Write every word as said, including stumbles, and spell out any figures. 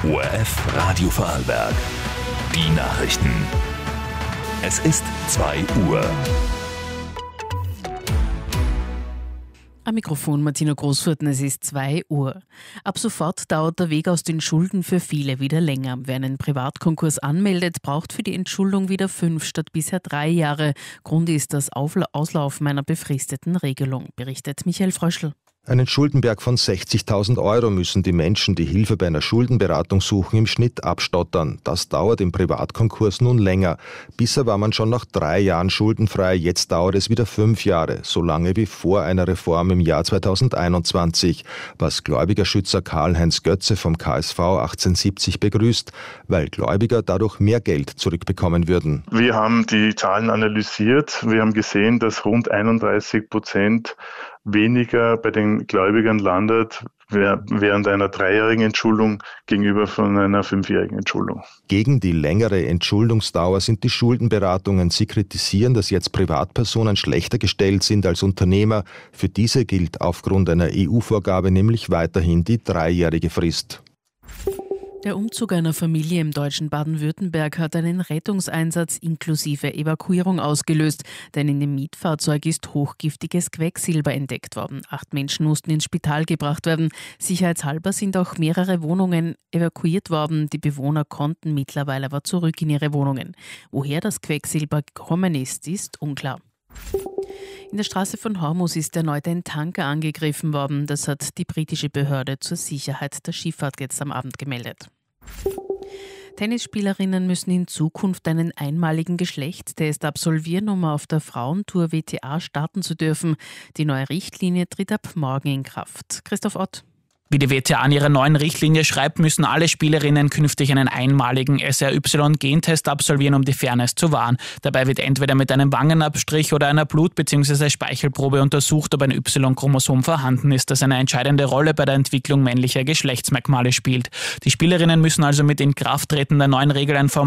O R F Radio Vorarlberg. Die Nachrichten. Es ist zwei Uhr. Am Mikrofon Martina Großfurten, es ist zwei Uhr. Ab sofort dauert der Weg aus den Schulden für viele wieder länger. Wer einen Privatkonkurs anmeldet, braucht für die Entschuldung wieder fünf statt bisher drei Jahre. Grund ist das Auslaufen einer befristeten Regelung, berichtet Michael Fröschl. Einen Schuldenberg von sechzigtausend Euro müssen die Menschen, die Hilfe bei einer Schuldenberatung suchen, im Schnitt abstottern. Das dauert im Privatkonkurs nun länger. Bisher war man schon nach drei Jahren schuldenfrei, jetzt dauert es wieder fünf Jahre, so lange wie vor einer Reform im Jahr zweitausendeinundzwanzig, was Gläubigerschützer Karl-Heinz Götze vom K S V achtzehnhundert begrüßt, weil Gläubiger dadurch mehr Geld zurückbekommen würden. Wir haben die Zahlen analysiert. Wir haben gesehen, dass rund einunddreißig Prozent weniger bei den Gläubigern landet während einer dreijährigen Entschuldung gegenüber von einer fünfjährigen Entschuldung. Gegen die längere Entschuldungsdauer sind die Schuldenberatungen. Sie kritisieren, dass jetzt Privatpersonen schlechter gestellt sind als Unternehmer. Für diese gilt aufgrund einer E U-Vorgabe nämlich weiterhin die dreijährige Frist. Der Umzug einer Familie im deutschen Baden-Württemberg hat einen Rettungseinsatz inklusive Evakuierung ausgelöst, denn in dem Mietfahrzeug ist hochgiftiges Quecksilber entdeckt worden. Acht Menschen mussten ins Spital gebracht werden. Sicherheitshalber sind auch mehrere Wohnungen evakuiert worden. Die Bewohner konnten mittlerweile aber zurück in ihre Wohnungen. Woher das Quecksilber gekommen ist, ist unklar. In der Straße von Hormuz ist erneut ein Tanker angegriffen worden. Das hat die britische Behörde zur Sicherheit der Schifffahrt jetzt am Abend gemeldet. Tennisspielerinnen müssen in Zukunft einen einmaligen Geschlechtstest absolvieren, um auf der Frauentour W T A starten zu dürfen. Die neue Richtlinie tritt ab morgen in Kraft. Christoph Ott. Wie die W T A in ihrer neuen Richtlinie schreibt, müssen alle Spielerinnen künftig einen einmaligen S R Y-Gentest absolvieren, um die Fairness zu wahren. Dabei wird entweder mit einem Wangenabstrich oder einer Blut- bzw. Speichelprobe untersucht, ob ein Y-Chromosom vorhanden ist, das eine entscheidende Rolle bei der Entwicklung männlicher Geschlechtsmerkmale spielt. Die Spielerinnen müssen also mit Inkrafttreten der neuen Regeln